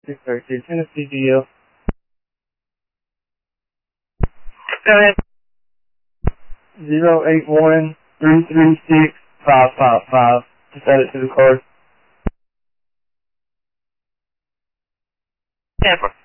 632 Tennessee DL. Go ahead. 081-336-555. Just add it to the card. Tampa.